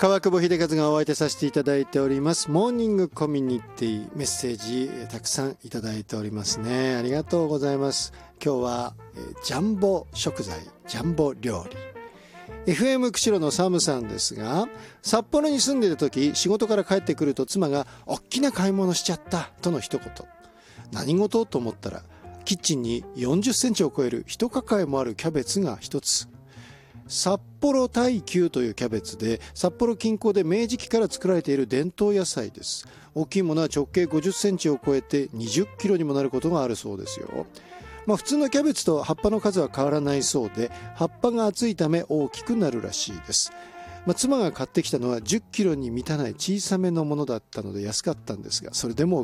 川久保秀和がお相手させていただいておりますモーニングコミュニティ、メッセージたくさんいただいておりますね。ありがとうございます。今日はジャンボ食材、ジャンボ料理。 FM 釧路のサムさんですが、札幌に住んでいる時、仕事から帰ってくると妻が大きな買い物しちゃったとの一言。何事と思ったら、キッチンに40センチを超える一抱えもあるキャベツが一つ。札幌大球というキャベツで、札幌近郊で明治期から作られている伝統野菜です。大きいものは直径50センチを超えて20キロにもなることがあるそうですよ。普通のキャベツと葉っぱの数は変わらないそうで、葉っぱが厚いため大きくなるらしいです。妻が買ってきたのは10キロに満たない小さめのものだったので安かったんですが、それでも大